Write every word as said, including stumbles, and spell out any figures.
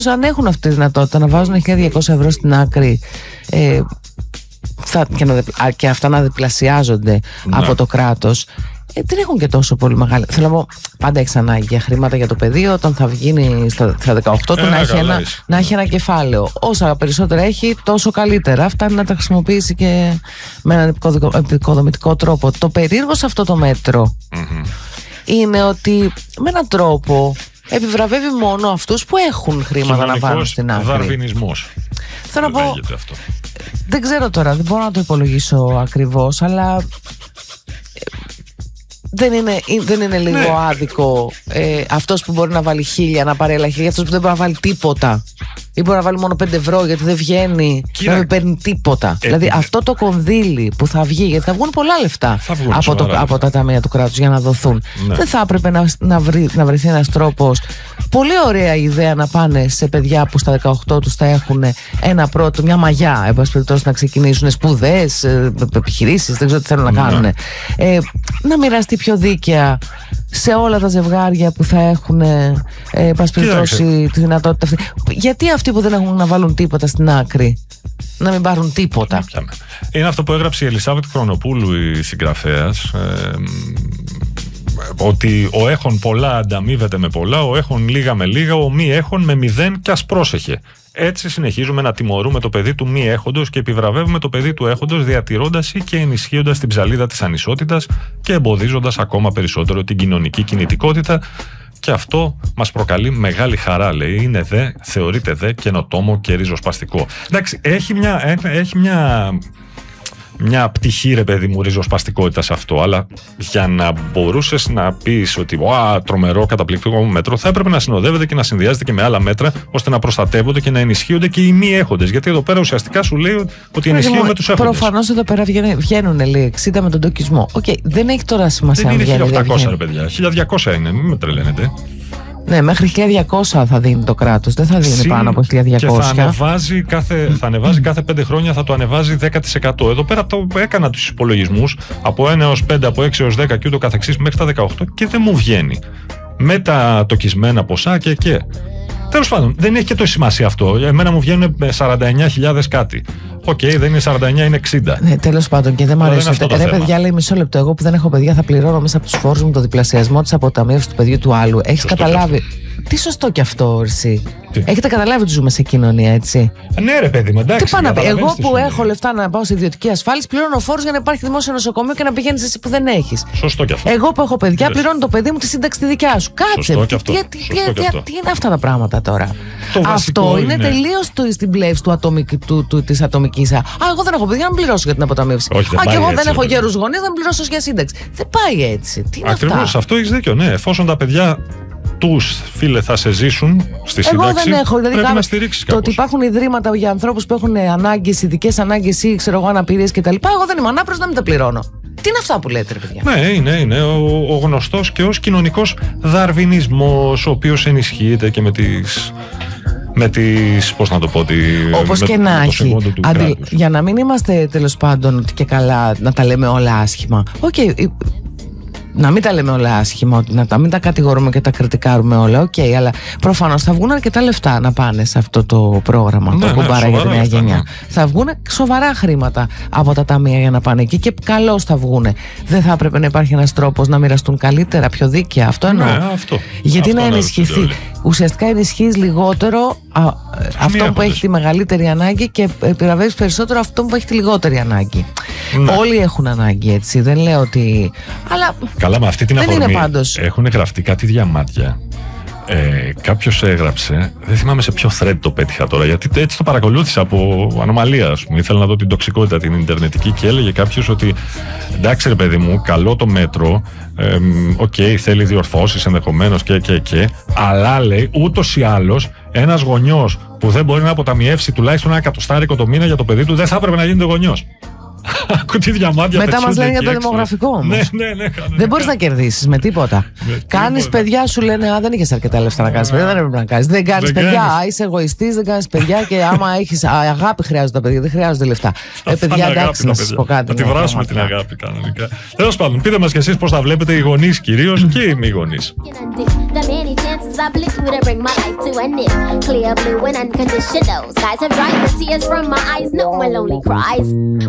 αν έχουν αυτή τη δυνατότητα να βάζουν χίλια διακόσια ευρώ στην άκρη ε, θα, και, να, και αυτά να διπλασιάζονται ναι. από το κράτος, ε, δεν έχουν και τόσο πολύ μεγάλη. Θέλω να πω, πάντα έχεις ανάγκη για χρήματα για το παιδί όταν θα βγει στα, στα δεκαοκτώ του ε, να, έχει ένα, να έχει ένα κεφάλαιο. Όσα περισσότερα έχει, τόσο καλύτερα. Φτάνει να τα χρησιμοποιήσει και με έναν επικοδομητικό τρόπο. Το περίεργο σε αυτό το μέτρο mm-hmm. είναι ότι με έναν τρόπο επιβραβεύει μόνο αυτούς που έχουν χρήματα να βάλουν στην άκρη. Δαρβινισμός. Θέλω να πω, αυτό. Δεν ξέρω τώρα, δεν μπορώ να το υπολογίσω ακριβώς, αλλά δεν είναι, δεν είναι λίγο ναι. άδικο ε, αυτός που μπορεί να βάλει χίλια να πάρει άλλα χίλια, αυτός που δεν μπορεί να βάλει τίποτα ή μπορεί να βάλει μόνο πέντε ευρώ γιατί δεν βγαίνει, Κύρα, δεν παίρνει τίποτα. Ε, δηλαδή ε, αυτό το κονδύλι που θα βγει, γιατί θα βγουν πολλά λεφτά βγουν από, το, λεφτά. από τα ταμεία του κράτους για να δοθούν, ναι. δεν θα έπρεπε να, να, βρει, να βρεθεί ένας τρόπος. Πολύ ωραία ιδέα να πάνε σε παιδιά που στα δεκαοκτώ τους θα έχουν ένα πρώτο, μια μαγιά, εν πάση περιπτώσει, να ξεκινήσουν σπουδές, επιχειρήσεις, δεν ξέρω τι θέλουν να κάνουν. Ναι. Ε, να μοιραστεί πιο δίκαια σε όλα τα ζευγάρια που θα έχουν ε, εν πάση περιπτώσει τη δυνατότητα αυτή. Γιατί αυτοί που δεν έχουν να βάλουν τίποτα στην άκρη να μην πάρουν τίποτα? Είναι αυτό που έγραψε η Ελισάβετ Χρονοπούλου, η συγγραφέας, ε, ότι ο έχων πολλά ανταμείβεται με πολλά, ο έχων λίγα με λίγα, ο μη έχων με μηδέν κι ας πρόσεχε. Έτσι συνεχίζουμε να τιμωρούμε το παιδί του μη έχοντος και επιβραβεύουμε το παιδί του έχοντος, διατηρώντας ή και ενισχύοντας την ψαλίδα της ανισότητας και εμποδίζοντας ακόμα περισσότερο την κοινωνική κινητικότητα. Και αυτό μας προκαλεί μεγάλη χαρά, λέει. Είναι δε, θεωρείται δε καινοτόμο και ριζοσπαστικό. Εντάξει, έχει μια... Έχει μια... μια πτυχή, ρε παιδί μου, ριζοσπαστικότητα σε αυτό, αλλά για να μπορούσες να πεις ότι «Ω, τρομερό, καταπληκτικό μέτρο», θα έπρεπε να συνοδεύεται και να συνδυάζεται και με άλλα μέτρα, ώστε να προστατεύονται και να ενισχύονται και οι μη έχοντες. Γιατί εδώ πέρα ουσιαστικά σου λέει ότι ενισχύουμε τους έχοντες. Προφανώς εδώ πέρα βγαίνουν, λέει, εξήντα με τον τοκισμό. Οκ, okay, δεν έχει τώρα σημασία. Δεν είναι χίλια οκτακόσια, ρε παιδιά. χίλια διακόσια είναι, μην με τρελαίνετε. Ναι, μέχρι χίλια διακόσια θα δίνει το κράτος, δεν θα δίνει Συν, πάνω από χίλια διακόσια. Και θα ανεβάζει, κάθε, θα ανεβάζει κάθε πέντε χρόνια, θα το ανεβάζει δέκα τοις εκατό. Εδώ πέρα το έκανα τους υπολογισμούς από ένα έως πέντε, από έξι έως δέκα και ούτω καθεξής μέχρι τα δεκαοκτώ και δεν μου βγαίνει. Με τα τοκισμένα ποσά και και. Τέλος πάντων, δεν έχει και τόση σημασία αυτό. Εμένα μου βγαίνουν σαράντα εννιά χιλιάδες κάτι. Οκ, okay, δεν είναι σαράντα εννιά, είναι εξήντα. Ναι, τέλος πάντων, και δεν μου αρέσει. Ρε θέμα. παιδιά, λέει μισό λεπτό. Εγώ που δεν έχω παιδιά θα πληρώνω μέσα από τους φόρους μου το διπλασιασμό της αποταμίευσης του παιδιού του άλλου. Έχεις καταλάβει? Τι σωστό κι αυτό, εσύ. Τι? Έχετε καταλάβει ότι ζούμε σε κοινωνία, έτσι? Ναι, ρε παιδί μου, εντάξει. Τι πάνε, εγώ που έχω λεφτά να πάω σε ιδιωτική ασφάλιση, πληρώνω φόρους για να υπάρχει δημόσιο νοσοκομείο και να πηγαίνεις εσύ που δεν έχεις. Σωστό κι αυτό. Εγώ που έχω παιδιά, πληρώνω το παιδί μου τη σύνταξη τη δικιά σου. Κάτσε. Τι, τι, τι, τι είναι αυτά τα πράγματα τώρα? Αυτό είναι, είναι τελείως στην πλεύση του ατομικ, του, του, της ατομικής. Α, εγώ δεν έχω παιδιά να πληρώσω για την αποταμίευση. Όχι, Α, και εγώ έτσι, δεν έχω γέρους γονείς να πληρώσω για σύνταξη. Δεν πάει έτσι. Τι είναι Ακριβώς, αυτά? αυτό έχεις δίκιο, ναι. Εφόσον τα παιδιά τους, φίλε, θα σε ζήσουν στη σύνταξη, εγώ δεν έχω, δηλαδή, πρέπει να στηρίξεις κάπως. Το ότι υπάρχουν ιδρύματα για ανθρώπους που έχουν ανάγκες, ειδικές ανάγκες ή ξέρω εγώ αναπηρίες κτλ. Εγώ δεν είμαι ανάπηρος, να μην τα πληρώνω. Τι είναι αυτά που λέτε, ρε παιδιά? Ναι, είναι, είναι ο, ο γνωστός και ως κοινωνικός δαρβινισμός, ο οποίος ενισχύεται και με τις... με τις, πώς να το πω, τη, όπως με, και να με έχει. Αντι... Για να μην είμαστε τέλος πάντων ότι και καλά να τα λέμε όλα άσχημα. Οκ, okay, να μην τα λέμε όλα άσχημα, να τα μην τα κατηγορούμε και τα κριτικάρουμε όλα, οκ, okay, αλλά προφανώς θα βγουν αρκετά λεφτά να πάνε σε αυτό το πρόγραμμα, ναι, το κουμπάρα ναι, για τη νέα γενιά. Ναι. Θα βγουν σοβαρά χρήματα από τα ταμεία για να πάνε εκεί και καλώς θα βγουν. Δεν θα έπρεπε να υπάρχει ένας τρόπος να μοιραστούν καλύτερα, πιο δίκαια? Αυτό εννοώ. Ναι, αυτό. Γιατί αυτό να ενισχυθεί. Ουσιαστικά ενισχύεις λιγότερο α, αυτό που έχει τη μεγαλύτερη ανάγκη και επιβραβεύεις περισσότερο αυτό που έχει τη λιγότερη ανάγκη. Ναι. Όλοι έχουν ανάγκη, έτσι. Δεν λέω ότι. Αλλά καλά, με αυτή την δεν αφορμή είναι πάντως. Έχουν γραφτεί κάτι διαμάτια. Ε, κάποιος έγραψε, δεν θυμάμαι σε ποιο thread το πέτυχα τώρα, γιατί έτσι το παρακολούθησα από ανομαλία, ας πούμε. Ήθελα να δω την τοξικότητα την ιντερνετική και έλεγε κάποιος ότι εντάξει, ρε παιδί μου, καλό το μέτρο, οκ, ε, okay, θέλει διορθώσεις ενδεχομένως και, και, και, αλλά λέει ούτως ή άλλως ένας γονιός που δεν μπορεί να αποταμιεύσει τουλάχιστον ένα εκατοστάρικο το μήνα για το παιδί του δεν θα έπρεπε να γίνεται γονιός. Ακούτε διαμάντια. Μετά μας λένε για το δημογραφικό όμως. Ναι, ναι, ναι, δεν μπορείς να κερδίσεις με τίποτα. Κάνεις παιδιά, σου λένε α, δεν είχες αρκετά λεφτά να κάνεις παιδιά, δεν έπρεπε να κάνεις. Δεν κάνεις παιδιά, α, είσαι εγωιστής, δεν κάνεις παιδιά και άμα έχεις αγάπη χρειάζονται τα παιδιά, δεν χρειάζονται λεφτά. Ε, παιδιά, εντάξει, να σας πω κάτι. Να τη βράσουμε την αγάπη κανονικά. Τέλος πάντων, πείτε μας κι εσείς πώς τα βλέπετε, οι γονείς κυρίως και οι μη γονείς. roses I bleed to bring my life to an end. Clear blue and unconditional skies have dried the tears from my eyes. No one lonely cries